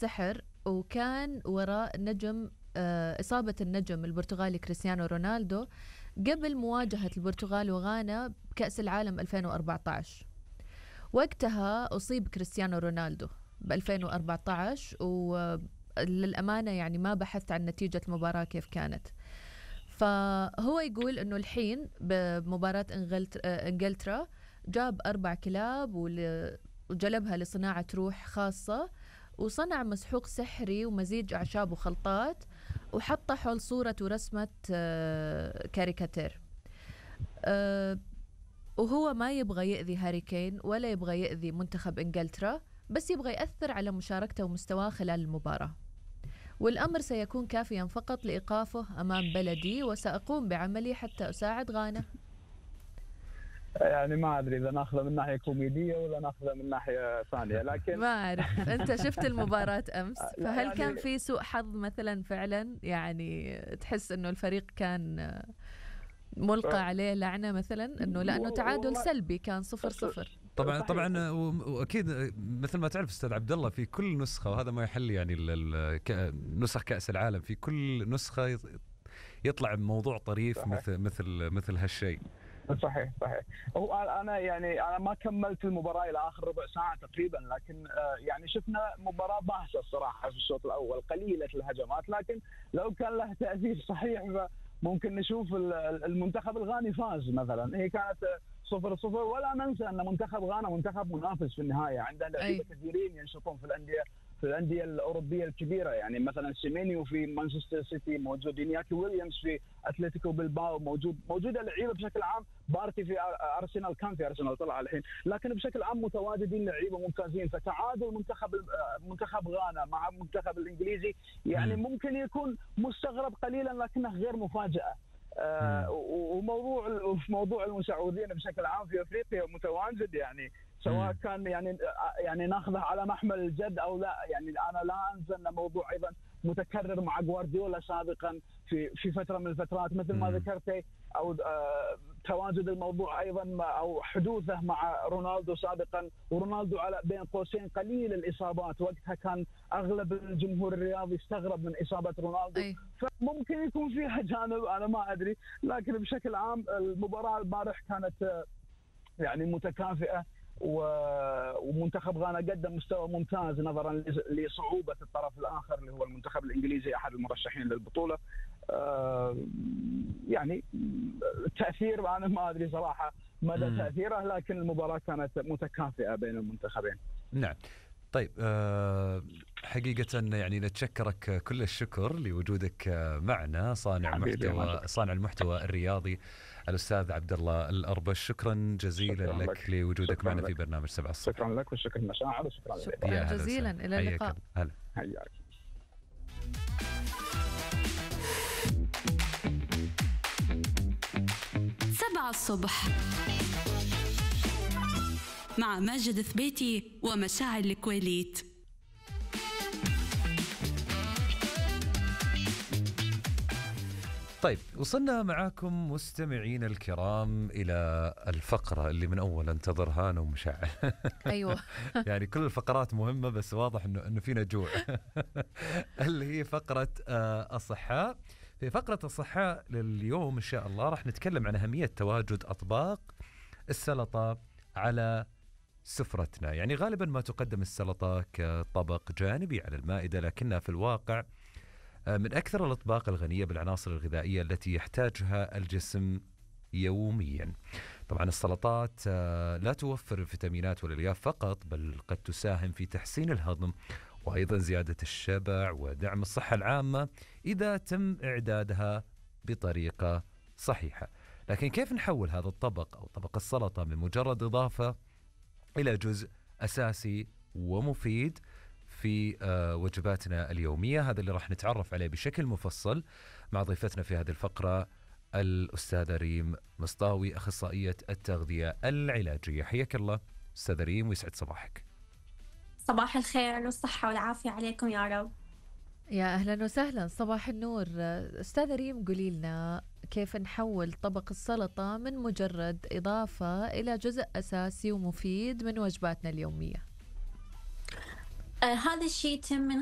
السحر، وكان وراء نجم إصابة النجم البرتغالي كريستيانو رونالدو قبل مواجهة البرتغال وغانا بكأس العالم 2014. وقتها أصيب كريستيانو رونالدو ب 2014، وللأمانة يعني ما بحثت عن نتيجة المباراة كيف كانت. فهو يقول أنه الحين بمباراة إنجلترا جاب 4 كلاب وجلبها لصناعة روح خاصة، وصنع مسحوق سحري ومزيج أعشاب وخلطات، وحطه حول صورة ورسمة كاريكاتير. وهو ما يبغى يأذي هاري كين ولا يبغى يأذي منتخب إنجلترا، بس يبغى يأثر على مشاركته ومستواه خلال المباراة، والأمر سيكون كافيا فقط لإيقافه أمام بلدي، وسأقوم بعملي حتى أساعد غانا. يعني ما أدري إذا ناخذه من ناحية كوميدية ولا ناخذه من ناحية ثانية، لكن ما أعرف. أنت شفت المباراة أمس، فهل كان في سوء حظ مثلا فعلا؟ يعني تحس أنه الفريق كان ملقى عليه لعنة مثلا، أنه لأنه تعادل سلبي كان 0-0. طبعا واكيد مثل ما تعرف استاذ عبد الله، في كل نسخه، وهذا ما يحل يعني نسخ كاس العالم، في كل نسخه يطلع بموضوع طريف مثل هالشيء. صحيح. هو انا ما كملت المباراه الى اخر ربع ساعه تقريبا، لكن يعني شفنا مباراه باهته الصراحه في الشوط الاول، قليله الهجمات، لكن لو كان له تاثير صحيح ممكن نشوف المنتخب الغاني فاز مثلا. هي كانت 0-0، ولا ننسى ان منتخب غانا منتخب منافس في النهايه، عنده لعيبه كثيرين ينشطون في الانديه الاوروبيه الكبيره، يعني مثلا سيمينيو في مانشستر سيتي موجود، إنياكي ويليامز في اتلتيكو بلباو موجوده لعيبه بشكل عام، بارتي في ارسنال، كان في ارسنال طلع الحين، لكن بشكل عام متواجدين لعيبه ممتازين. فتعادل منتخب غانا مع المنتخب الانجليزي يعني ممكن يكون مستغرب قليلا لكنه غير مفاجاه. وموضوع المسعودين بشكل عام في افريقيا متواجد، يعني سواء كان يعني ناخذه على محمل الجد او لا. يعني انا لا انسى ان موضوع ايضا متكرر مع غوارديولا سابقا في فتره من الفترات مثل ما ذكرت، او تواجد الموضوع ايضا او حدوثه مع رونالدو سابقا، ورونالدو على بين قوسين قليل الاصابات، وقتها كان اغلب الجمهور الرياضي استغرب من اصابه رونالدو. فممكن يكون فيها جانب انا ما ادري، لكن بشكل عام المباراه البارح كانت يعني متكافئه، ومنتخب غانا قدم مستوى ممتاز نظرا لصعوبة الطرف الآخر اللي هو المنتخب الإنجليزي أحد المرشحين للبطولة. يعني التأثير أنا ما أدري صراحة مدى تأثيره، لكن المباراة كانت متكافئة بين المنتخبين. نعم. طيب حقيقة يعني نتشكرك كل الشكر لوجودك معنا، صانع المحتوى الرياضي الأستاذ عبد الله الأربش. شكرا جزيلا لك لوجودك معنا في برنامج 7 الصبح. شكرا لك وشكرا مشاعر وشكرا جزيلا. إلى اللقاء. هلا. حياك. 7 الصبح مع ماجد ثبيتي ومشاعر الكويليت. طيب وصلنا معاكم مستمعين الكرام إلى الفقرة اللي من أول انتظرها أنا ومشاعر. أيوة. يعني كل الفقرات مهمة، بس واضح إنه فينا جوع. اللي هي فقرة الصحة. في فقرة الصحة لليوم إن شاء الله راح نتكلم عن أهمية تواجد أطباق السلطة على سفرتنا. يعني غالبا ما تقدم السلطة كطبق جانبي على المائدة، لكنها في الواقع من أكثر الأطباق الغنية بالعناصر الغذائية التي يحتاجها الجسم يوميا. طبعا السلطات لا توفر الفيتامينات والألياف فقط، بل قد تساهم في تحسين الهضم وأيضا زيادة الشبع ودعم الصحة العامة إذا تم إعدادها بطريقة صحيحة. لكن كيف نحول هذا الطبق أو طبق السلطة من مجرد إضافة إلى جزء أساسي ومفيد في وجباتنا اليومية؟ هذا اللي راح نتعرف عليه بشكل مفصل مع ضيفتنا في هذه الفقرة، الأستاذة ريم مصطاوي، أخصائية التغذية العلاجية. حياك الله أستاذة ريم ويسعد صباحك. صباح الخير والصحة والعافية عليكم يا رب. يا أهلا وسهلا، صباح النور. أستاذة ريم قولي لنا كيف نحول طبق السلطة من مجرد إضافة إلى جزء أساسي ومفيد من وجباتنا اليومية؟ هذا الشيء يتم من